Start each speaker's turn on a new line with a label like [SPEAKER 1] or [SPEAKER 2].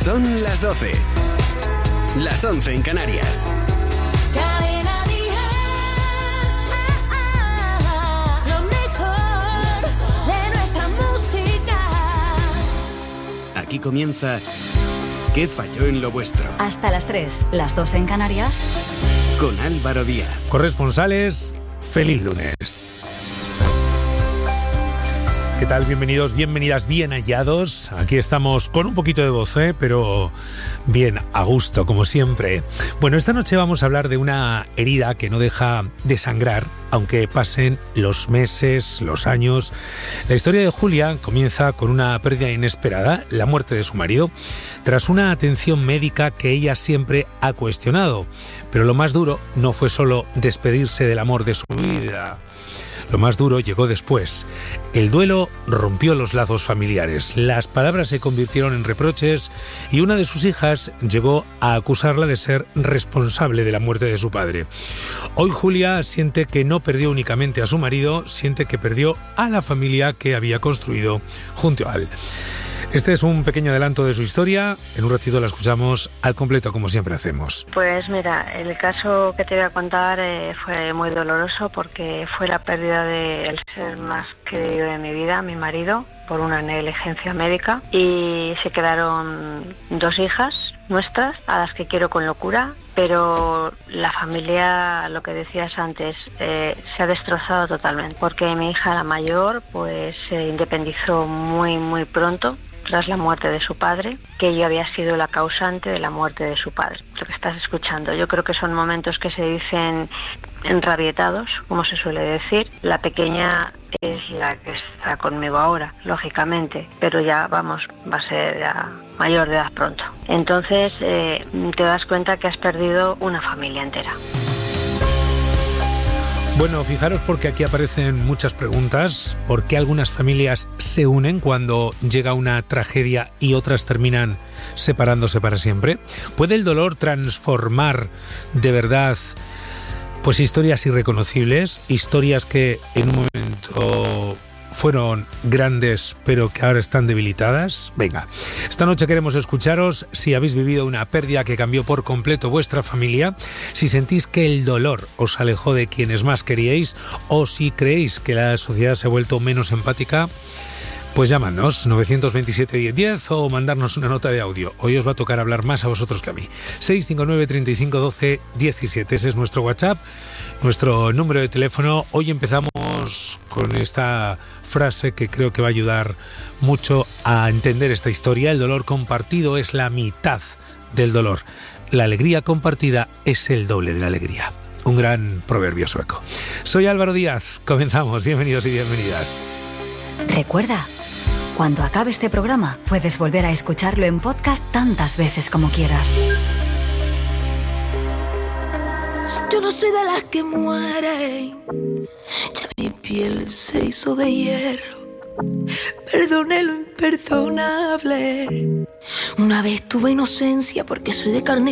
[SPEAKER 1] Son las 12. Las 11 en Canarias.
[SPEAKER 2] Cadena Dial, lo mejor de nuestra música.
[SPEAKER 1] Aquí comienza ¿Qué falló en lo vuestro?
[SPEAKER 3] Hasta las 3, las 2 en Canarias.
[SPEAKER 1] Con Álvaro Díaz.
[SPEAKER 4] Corresponsales, feliz lunes. ¿Qué tal? Bienvenidos, bienvenidas, bien hallados. Aquí estamos con un poquito de voz, pero bien a gusto, como siempre. Bueno, esta noche vamos a hablar de una herida que no deja de sangrar, aunque pasen los meses, los años. La historia de Julia comienza con una pérdida inesperada, la muerte de su marido, tras una atención médica que ella siempre ha cuestionado. Pero lo más duro no fue solo despedirse del amor de su vida. Lo más duro llegó después. El duelo rompió los lazos familiares, las palabras se convirtieron en reproches y una de sus hijas llegó a acusarla de ser responsable de la muerte de su padre. Hoy Julia siente que no perdió únicamente a su marido, siente que perdió a la familia que había construido junto a él. Este es un pequeño adelanto de su historia. En un ratito la escuchamos al completo, como siempre hacemos.
[SPEAKER 5] Pues mira, el caso que te voy a contar fue muy doloroso porque fue la pérdida del ser más querido de mi vida, mi marido, por una negligencia médica. Y se quedaron 2 hijas nuestras, a las que quiero con locura, pero la familia, lo que decías antes, se ha destrozado totalmente, porque mi hija, la mayor, pues se independizó muy pronto, tras la muerte de su padre, que yo había sido la causante de la muerte de su padre. Lo que estás escuchando, yo creo que son momentos que se dicen enrabietados, como se suele decir. La pequeña es la que está conmigo ahora, lógicamente, pero ya va a ser ya mayor de edad pronto. Entonces te das cuenta que has perdido una familia entera.
[SPEAKER 4] Bueno, fijaros porque aquí aparecen muchas preguntas. ¿Por qué algunas familias se unen cuando llega una tragedia y otras terminan separándose para siempre? ¿Puede el dolor transformar de verdad pues historias irreconocibles? Historias que en un momento fueron grandes pero que ahora están debilitadas. Venga, esta noche queremos escucharos si habéis vivido una pérdida que cambió por completo vuestra familia, si sentís que el dolor os alejó de quienes más queríais o si creéis que la sociedad se ha vuelto menos empática. Pues llamadnos 927 1010 o mandarnos una nota de audio. Hoy os va a tocar hablar más a vosotros que a mí. 659 35 12 17. Ese es nuestro WhatsApp, nuestro número de teléfono. Hoy empezamos con esta frase que creo que va a ayudar mucho a entender esta historia. El dolor compartido es la mitad del dolor. La alegría compartida es el doble de la alegría. Un gran proverbio sueco. Soy Álvaro Díaz. Comenzamos. Bienvenidos y bienvenidas.
[SPEAKER 3] Recuerda, cuando acabe este programa, puedes volver a escucharlo en podcast tantas veces como quieras.
[SPEAKER 2] Yo no soy de las que mueren, ya mi piel se hizo de hierro. Perdone lo imperdonable. Una vez tuve inocencia porque soy de carne